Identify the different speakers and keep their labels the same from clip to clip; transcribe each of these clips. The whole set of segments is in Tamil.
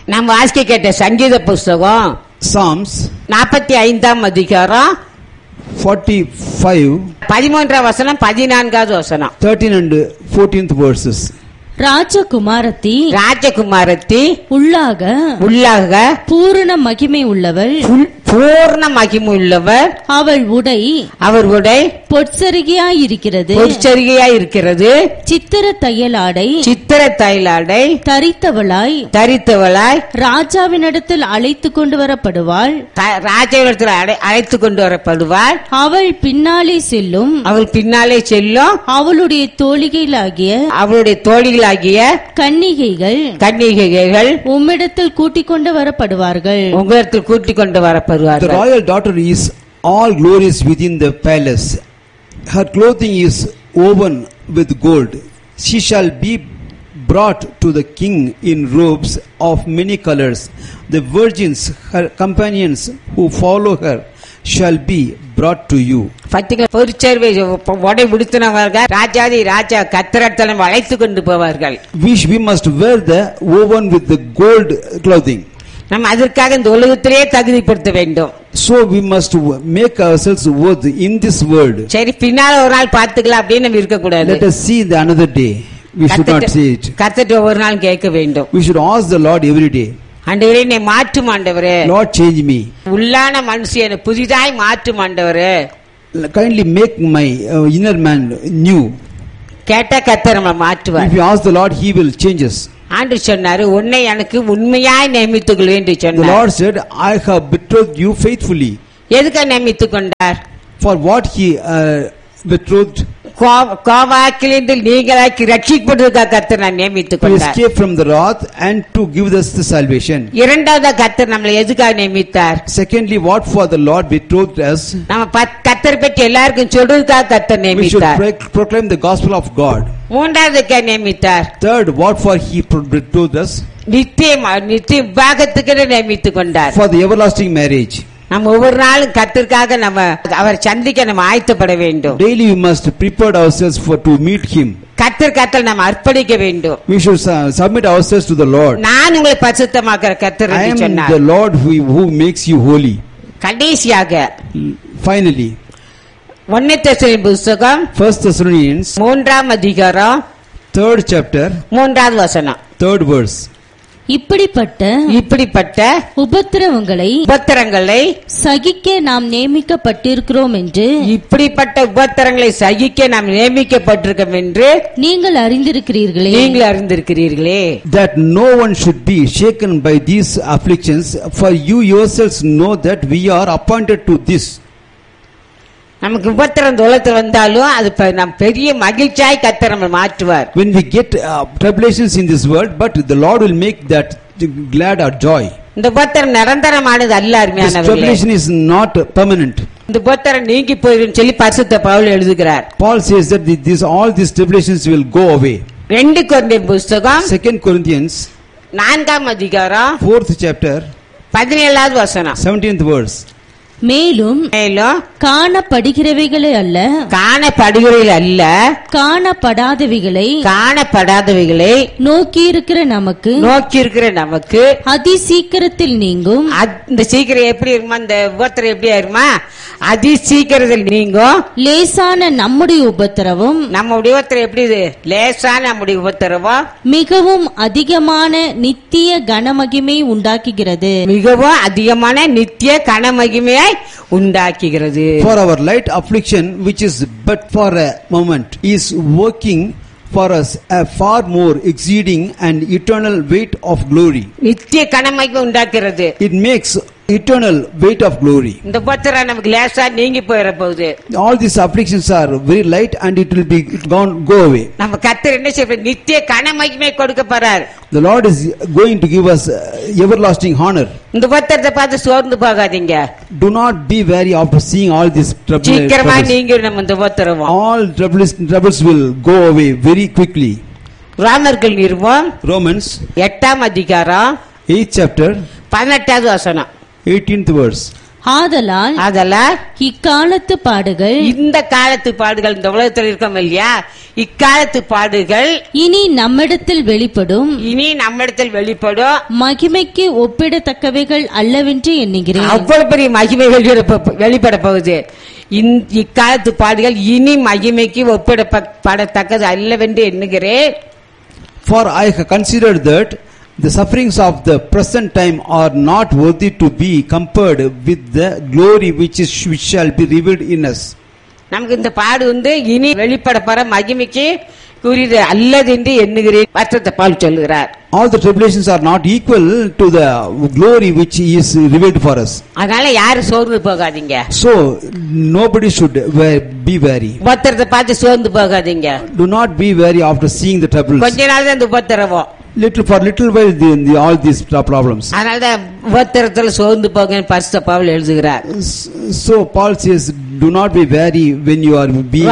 Speaker 1: நாம் வாசிக்க கேட்ட சங்கீத புஸ்தகம்
Speaker 2: Psalms
Speaker 1: 45ஆம் அதிகாரம்
Speaker 2: 45,
Speaker 1: 13ஆம் வசனம் 14வது வசனம்.
Speaker 2: 13 and 14th verses.
Speaker 3: ராஜகுமாரத்தி
Speaker 1: உள்ளாக
Speaker 3: பூரண மகிமை உள்ளவள்,
Speaker 1: பூர்ண மகிமை உள்ளவர்,
Speaker 3: அவள் உடை பொற்சரிகையாயிருக்கிறது, சித்திர தையலாடை
Speaker 1: தரித்தவளாய்
Speaker 3: ராஜாவினிடத்தில் அழைத்து கொண்டு வரப்படுவாள். அவள் பின்னாலே செல்லும், அவளுடைய தோழிகளாகிய கன்னிகைகள் உம்மிடத்தில் கூட்டிக் கொண்டு வரப்படுவார்கள்.
Speaker 2: The royal daughter is all glorious within the palace. Her clothing is woven with gold. She shall be brought to the king in robes of many colors. The virgins, her companions who follow her, shall be brought to you.
Speaker 1: உடை உடுத்தினவர்கள் ராஜா கர்த்தரிடம் அழைத்து கொண்டு போவார்கள்.
Speaker 2: We must wear the woven with the gold clothing.
Speaker 1: நம்ம அதற்காக இந்த உலகத்திலே தகுதிப்படுத்த வேண்டும்.
Speaker 2: So we must make ourselves worthy in this world.
Speaker 1: சரி, பின்னால ஒரு நாள் பார்த்துக்கலாம் அப்படின்னு நம்ம இருக்க கூடாது.
Speaker 2: Let us see the another day. We should not see it.
Speaker 1: கர்த்தரிடம் ஒரு நாள் கேட்க வேண்டும்.
Speaker 2: We should ask the Lord every day.
Speaker 1: ஆண்டவரே, என்னை மாற்றும் ஆண்டவரே.
Speaker 2: Lord, change me.
Speaker 1: உள்ளான மனுஷனை புதிதாய் மாற்றும் ஆண்டவரே.
Speaker 2: Kindly make my inner man new.
Speaker 1: கேட்ட கர்த்தர் நம்மை மாற்றுவார்.
Speaker 2: If you ask the Lord, He will change us.
Speaker 1: ஆண்டவர் சொன்னாரு, உன்னை எனக்கு உண்மையாய் நியமித்துக் கொள்வேன் என்று சொன்னார்.
Speaker 2: The Lord said, I have betrothed you faithfully.
Speaker 1: எதுக்கு நியமித்துக் கொண்டார்?
Speaker 2: For what He betrothed?
Speaker 1: கோவாக்கிலிருந்து நீங்களாக்கி ரட்சிக்கப்படுவதற்காக கர்த்தர் நான் நியமித்துக் கொண்டார்.
Speaker 2: To escape from the wrath and to give us the salvation.
Speaker 1: இரண்டாவது கர்த்தர் நம்மளை எதுக்காக நியமித்தார்?
Speaker 2: Secondly, what for the Lord betrothed us?
Speaker 1: நம்ம கர்த்தர் பற்றி எல்லாருக்கும் சொல்றதுக்காக கர்த்தர் நியமித்தார்.
Speaker 2: We should proclaim the gospel of God.
Speaker 1: மூன்றாவதுக்கு நியமித்தார்.
Speaker 2: Third, what for He betrothed us?
Speaker 1: நித்திய விவாகத்துக்கு நியமித்துக் கொண்டார்.
Speaker 2: For the everlasting marriage.
Speaker 1: நம்ம ஒவ்வொரு நாளும் கர்த்தருக்காக நம்ம அவர் சந்திக்க நம்ம ஆயத்தப்பட வேண்டும்.
Speaker 2: Daily we must prepare ourselves to meet Him.
Speaker 1: கர்த்தர் நம்ம அர்ப்பணிக்க வேண்டும்.
Speaker 2: We should submit ourselves to the Lord.
Speaker 1: நான் உங்களை பரிசுத்தமாக்குற கர்த்தர் என்று சொன்னார்.
Speaker 2: I am the Lord who makes you holy.
Speaker 1: கடைசியாக
Speaker 2: finally
Speaker 1: 1 தெசலோனிக்கேயர் புத்தகம்
Speaker 2: 1 Thessalonians
Speaker 1: 3ஆம் அதிகாரம்
Speaker 2: 3rd chapter
Speaker 1: 3வது வசனம்
Speaker 2: 3rd verse.
Speaker 3: இப்படிப்பட்ட உபத்திரவங்களை சகிக்க நாம் நியமிக்கப்பட்டிருக்கிறோம் என்று,
Speaker 1: இப்படிப்பட்ட உபத்திரங்களை சகிக்க நாம் நியமிக்கப்பட்டிருக்கிறோம் என்று நீங்கள் அறிந்திருக்கிறீர்களே.
Speaker 2: That no one should be shaken by these afflictions, for you yourselves know that we are appointed to this.
Speaker 1: நமக்கு உபத்திரம் தோளத்தில் வந்தாலும் அது நம் பெரிய மகிழ்ச்சியாய் கர்த்தர் நம்மை மாற்றுவார்.
Speaker 2: When we get tribulations in this world, but the Lord will make that glad or joy.
Speaker 1: இந்த உபத்திரம் நிரந்தரமானது அல்ல அருமையானவர்களே.
Speaker 2: This tribulation is not permanent.
Speaker 1: இந்த உபத்திரம் நீங்கி போயிடும் சொல்லி பரிசுத்த பவுல் எழுதுகிறார்.
Speaker 2: Paul says that all these tribulations will go away.
Speaker 1: 2 கொரிந்தியர் புத்தகம்
Speaker 2: 2 Corinthians
Speaker 1: 4ஆம் அதிகாரம்
Speaker 2: 4th chapter
Speaker 1: 17வது வசனம்
Speaker 2: 17th verse.
Speaker 3: மேலும் காணப்படுகிறவைகளை அல்ல,
Speaker 1: காணப்படாதவைகளை
Speaker 3: நோக்கி இருக்கிற நமக்கு அதிசீக்கிரத்தில் நீங்கும்.
Speaker 1: இந்த சீக்கிரம் எப்படி இருக்குமா? இந்த உபத்திரம் எப்படி ஆயிருமா? அதிசீக்கிரத்தில் நீங்கும்.
Speaker 3: லேசான நம்முடைய உபத்திரவும்,
Speaker 1: எப்படி லேசான நம்முடைய உபத்திரவும்
Speaker 3: மிகவும் அதிகமான நித்திய கனமகிமை உண்டாக்குகிறது.
Speaker 2: For our light affliction, which is but for a moment, is working for us a far more exceeding and eternal weight of glory.
Speaker 1: நித்திய கனமகிமை உண்டாக்குகிறது.
Speaker 2: It makes eternal weight of glory.
Speaker 1: இந்த உபத்திரம் நமக்கு லேசா நீங்கி போயிர போகுது.
Speaker 2: All these afflictions are very light and it will be go away.
Speaker 1: நம்ம கர்த்தர் என்ன செய்வார்? நித்திய கனமகிமை கொடுக்க போறார்.
Speaker 2: The Lord is going to give us everlasting honor.
Speaker 1: இந்த உபத்திரத்தை பார்த்து சோர்ந்து போகாதீங்க.
Speaker 2: Do not be weary after seeing all these troubles.
Speaker 1: சீக்கிரமா நீங்கிரும் நம்ம இந்த உபத்திரம்.
Speaker 2: All troubles will go away very quickly.
Speaker 1: ரோமர்கள் நிருபம்
Speaker 2: Romans
Speaker 1: 8ஆம் அதிகாரம்
Speaker 2: 8th chapter
Speaker 1: 18வது வசனம்
Speaker 2: 18th verse.
Speaker 3: ஆதலால் இக்காலத்து பாடுகள்,
Speaker 1: இந்த காலத்து பாடுகள், இந்த உலகத்தில் இருக்கோம் இல்லையா, இக்காலத்து பாடுகள்
Speaker 3: இனி நம்மிடத்தில் வெளிப்படும் மகிமைக்கு ஒப்பிடத்தக்கவைகள் அல்லவென்று எண்ணுகிறேன்.
Speaker 1: அவ்வளவு பெரிய மகிமைகள் வெளிப்பட போகுது. இக்காலத்து பாடுகள் இனி மகிமைக்கு ஒப்பிடப்படத்தக்கது அல்லவென்று எண்ணுகிறேன்.
Speaker 2: For I have considered that the sufferings of the present time are not worthy to be compared with the glory which shall be revealed in us.
Speaker 1: நமக்கு இந்த பாடு இனி வெளிப்பட போற மகிமைக்கு கூறியது அல்லது என்று எண்ணுகிறேன். பரிசுத்த பவுல் சொல்லுகிறார்.
Speaker 2: All the tribulations are not equal to the glory which is revealed for us.
Speaker 1: அதனால யாரும் சோர்ந்து போகாதீங்க.
Speaker 2: So nobody should be weary.
Speaker 1: உபத்திரத்தை பார்த்து சோர்ந்து போகாதீங்க.
Speaker 2: Do not be weary after seeing the troubles.
Speaker 1: கொஞ்ச நாள் தான் இந்த உபத்திரவம்.
Speaker 2: For little while all these problems.
Speaker 1: அதனால தான் உபத்திரத்துல சோர்ந்து போகன்னு பரிசுத்த பவுல் எழுதுகிறார்.
Speaker 2: So Paul says, do not be weary when you are being.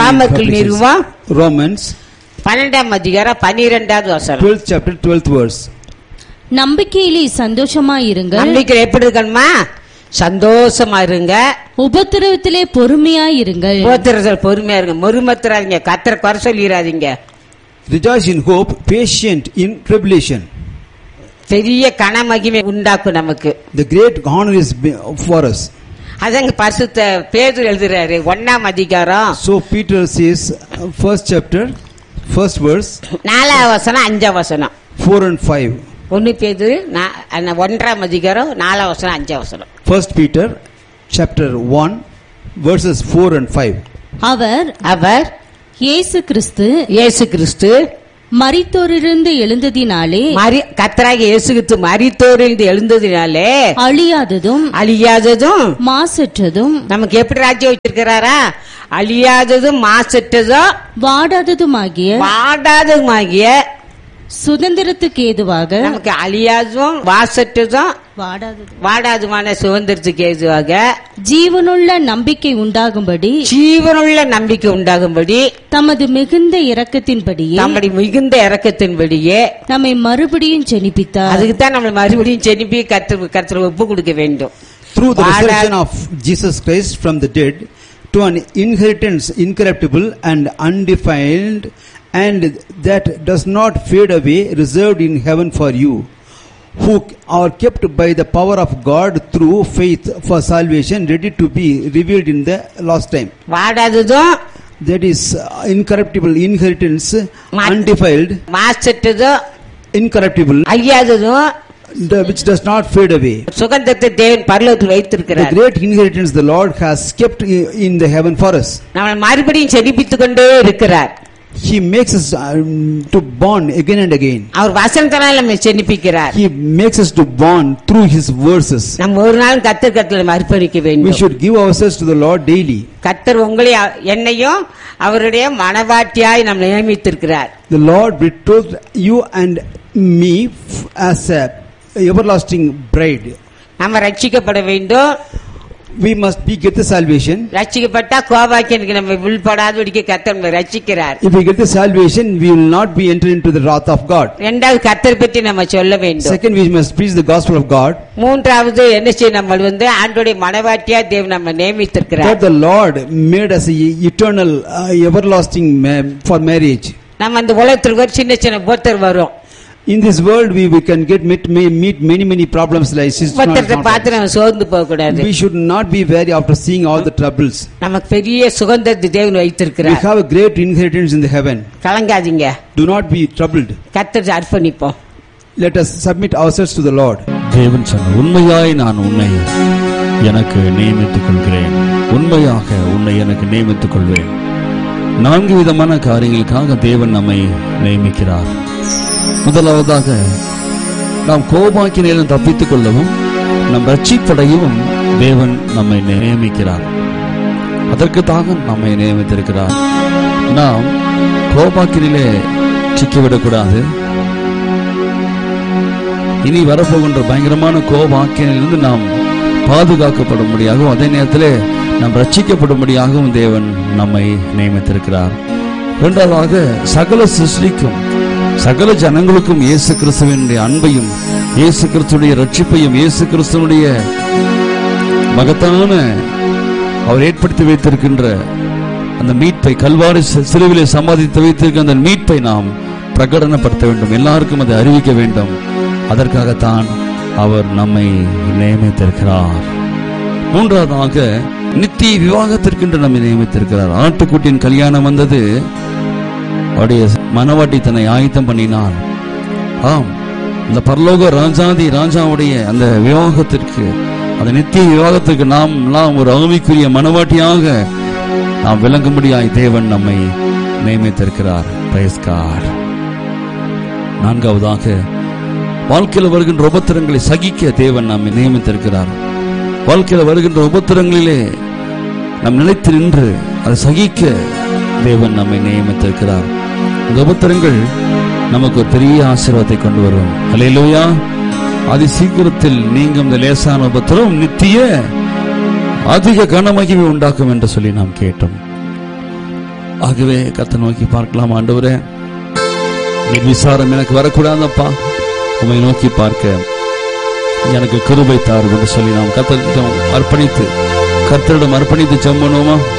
Speaker 2: Romans
Speaker 1: 12ஆம் அதிகாரம் 12வது வசனம்.
Speaker 2: 12th chapter 12th verse.
Speaker 3: நம்பிக்கையிலே சந்தோஷமாயிருங்கள்.
Speaker 1: நம்பிக்கை எப்படி இருக்கணுமா? சந்தோஷமா இருங்க.
Speaker 3: உபத்திரவத்திலே பொறுமையாயிருங்கள்.
Speaker 1: உபத்திரத்தில் பொறுமையா இருங்க. முறுமத்துறாதீங்க. கர்த்தரை குறை சொல்லிடாதீங்க.
Speaker 2: Rejoice in hope, patient in tribulation.
Speaker 1: பெரிய கனமகிமை உண்டாக்கும் நமக்கு.
Speaker 2: The great honor is for us.
Speaker 1: அதங்க பரிசுத்த பேதுரு எழுதுறாரு 1ஆம் அதிகாரம்.
Speaker 2: So Peter says first chapter first verse
Speaker 1: 4வது வசனம் 5வது வசனம்
Speaker 2: 4 and 5.
Speaker 1: 1 பேதுரு 1ஆம் அதிகாரம் 4வது வசனம் 5வது வசனம்.
Speaker 2: First Peter chapter 1 verses 4 and 5.
Speaker 3: அவர் இயேசு கிறிஸ்து மரித்தோரிலிருந்து எழுந்ததினாலே,
Speaker 1: கர்த்தராகிய இயேசு கிறிஸ்து மரித்தோரிலிருந்து எழுந்ததினாலே அழியாததும்
Speaker 3: மாசற்றதும்,
Speaker 1: நமக்கு எப்படி ராஜ்யம் வச்சிருக்கிறாரா? அழியாததும் மாசற்றதும் வாடாததுமாகிய
Speaker 3: சுதந்திரத்துக்கு ஏதுவாக,
Speaker 1: நமக்கு அழியாததும் வாசற்றதும் வாடாதுமான சுதந்திரத்துக்கு ஏதுவாக
Speaker 3: ஜீவனுள்ள நம்பிக்கை உண்டாகும்படி
Speaker 1: தமது மிகுந்த இரக்கத்தின்படியே
Speaker 3: நம்மை மறுபடியும் ஜெனிப்பித்தார்.
Speaker 1: அதுக்குத்தான் நம்ம மறுபடியும் ஜெனிப்பி கர்த்தர் ஒப்பு கொடுக்க வேண்டும்.
Speaker 2: Through the resurrection of Jesus Christ from the dead to an inheritance incorruptible and undefiled and that does not fade away, reserved in heaven for you, who are kept by the power of God through faith for salvation, ready to be revealed in the last time.
Speaker 1: வாடாததும்,
Speaker 2: that is incorruptible inheritance, undefiled,
Speaker 1: மாசற்றதும்,
Speaker 2: incorruptible,
Speaker 1: அழியாததும்,
Speaker 2: which does not fade away.
Speaker 1: சுகந்தத்தை தேவன் பரலோகத்தில் வைத்திருக்கிறார்.
Speaker 2: The great inheritance the Lord has kept in the heaven for us.
Speaker 1: நம்மை மறுபடியும் ஜெனிப்பித்துக் கொண்டே இருக்கிறார்.
Speaker 2: He makes us to born again and again.
Speaker 1: அவர் வசனத்தால் நம்மை ஜெனிப்பிக்கிறார்.
Speaker 2: He makes us to born through his verses.
Speaker 1: நம்ம ஒரு நாள் கர்த்தருக்கு அர்ப்பணிக்க வேண்டும்.
Speaker 2: We should give ourselves to the Lord daily.
Speaker 1: கர்த்தர் உங்களை என்னையும் அவருடைய மனவாட்டியாய் நம்மை நியமித்திருக்கிறார்.
Speaker 2: The Lord betrothed you and me as a everlasting bride.
Speaker 1: நம்ம ரட்சிக்கப்பட வேண்டும்.
Speaker 2: We must get the salvation.
Speaker 1: ரட்சிக்கப்பட்டா கோபாக்கியனுக்கு நம்ம விழுப்படாதபடிக்கு கர்த்தர் நம்மை ரட்சிக்கிறார்.
Speaker 2: If we get the salvation, we will not be entered into the wrath of God.
Speaker 1: இரண்டாவது கர்த்தர் பற்றி நம்ம சொல்ல வேண்டும்.
Speaker 2: Second, we must preach the gospel of God.
Speaker 1: மூன்றாவது என்ன செய்ய நம்ம ஆண்டவருடைய மனவாட்டியா தேவன் நம்ம நியமித்திருக்கிறார்.
Speaker 2: That the Lord made us eternal everlasting for marriage.
Speaker 1: நம்ம அந்த உலகத்துல ஒரு சின்ன சின்ன போத்தர் வரும்.
Speaker 2: In this world we can meet many problems like this. We should not be weary after seeing all the troubles. We have a great inheritance in the heaven. Do not be troubled. Let us submit ourselves to the Lord.
Speaker 4: தேவன் சொன்ன உண்மையாய் நான் உன்னை எனக்கு நியமித்துக் கொள்கிறேன், உண்மையாக உன்னை எனக்கு நியமித்துக் கொள்வேன். 4 விதமான காரியங்களுக்காக தேவன் நம்மை நியமிக்கிறார். முதலாவதாக நாம் கோபாக்கினையிலும் தப்பித்துக் கொள்ளவும் நம் ரட்சிப்படையவும் தேவன் நம்மை நியமிக்கிறார். அதற்குத்தாக நம்மை நியமித்திருக்கிறார். நாம் கோபாக்கினிலே சிக்கிவிடக்கூடாது. இனி வரப்போகின்ற பயங்கரமான கோபாக்கினிலிருந்து நாம் பாதுகாக்கப்படும்படியாகவும் அதே நேரத்தில் நாம் ரட்சிக்கப்படும்படியாகவும் தேவன் நம்மை நியமித்திருக்கிறார். இரண்டாவதாக சகல சிருஷ்டிக்கும் சகல ஜனங்களுக்கும் இயேசு கிறிஸ்துவினுடைய அன்பையும் இயேசு கிறிஸ்துடைய ரட்சிப்பையும் இயேசு கிறிஸ்துவனுடைய மகத்தான அவர் ஏற்படுத்தி வைத்திருக்கின்ற அந்த மீட்பை, கல்வாரி சிலுவிலே சம்பாதித்து வைத்திருக்கிற அந்த மீட்பை நாம் பிரகடனப்படுத்த வேண்டும், எல்லாருக்கும் அதை அறிவிக்க வேண்டும். அதற்காகத்தான் அவர் நம்மை நியமித்திருக்கிறார். மூன்றாவதாக நித்திய விவாகத்திற்கென்று நம்மை நியமித்திருக்கிறார். ஆட்டுக்குட்டியின் கல்யாணம் வந்தது, அவருடைய மனவாட்டி தன்னை ஆயத்தம் பண்ணினார். ஆம், இந்த பரலோக ராஜாவுடைய அந்த விவாகத்திற்கு, அந்த நித்திய விவாகத்திற்கு நாம் ஒரு ஆவிக்குரிய மனவாட்டியாக நாம் விளங்கும்படியாய் தேவன் நம்மை நியமித்திருக்கிறார். Price God. நான்காவதாக வாழ்க்கையில் வருகின்ற உபத்திரங்களை சகிக்க தேவன் நம்மை நியமித்திருக்கிறார். வாழ்க்கையில் வருகின்ற உபத்திரங்களிலே நாம் நிலைத்து நின்று அதை சகிக்க தேவன் நம்மை நியமித்திருக்கிறார். இந்த உபத்திரங்கள் நமக்கு ஒரு பெரிய ஆசீர்வாதத்தை கொண்டு வரும். அல்லேலூயா. அதி சீக்கிரத்தில் நீங்கும் இந்த லேசான உபத்திரம் நித்திய அதிக கனமகிமை உண்டாக்கும் என்று சொல்லி நாம் கேட்டோம். ஆகவே கர்த்தரை நோக்கி பார்க்கலாம். ஆண்டவரே, நிர்விசாரம் எனக்கு வரக்கூடாதப்பா, உம்மை நோக்கி பார்க்க எனக்கு கிருபை தாரும் என்று சொல்லி நாம் கர்த்தரிடம் அர்ப்பணித்து ஜெபம் பண்ணுவோமா?